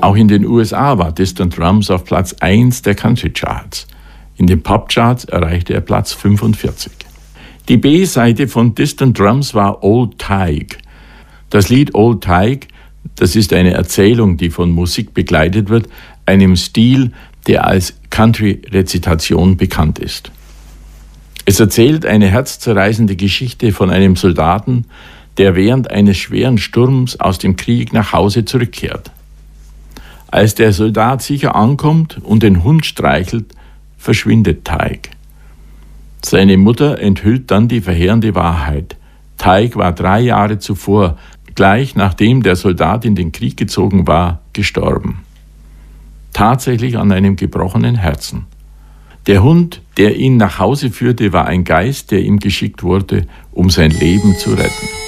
Auch in den USA war Distant Drums auf Platz 1 der Country Charts. In den Pop-Charts erreichte er Platz 45. Die B-Seite von Distant Drums war Old Tige. Das Lied Old Tige, das ist eine Erzählung, die von Musik begleitet wird, einem Stil, der als Country-Rezitation bekannt ist. Es erzählt eine herzzerreißende Geschichte von einem Soldaten, der während eines schweren Sturms aus dem Krieg nach Hause zurückkehrt. Als der Soldat sicher ankommt und den Hund streichelt, verschwindet Tige. Seine Mutter enthüllt dann die verheerende Wahrheit. Tige war 3 Jahre zuvor, gleich nachdem der Soldat in den Krieg gezogen war, gestorben. Tatsächlich an einem gebrochenen Herzen. Der Hund, der ihn nach Hause führte, war ein Geist, der ihm geschickt wurde, um sein Leben zu retten.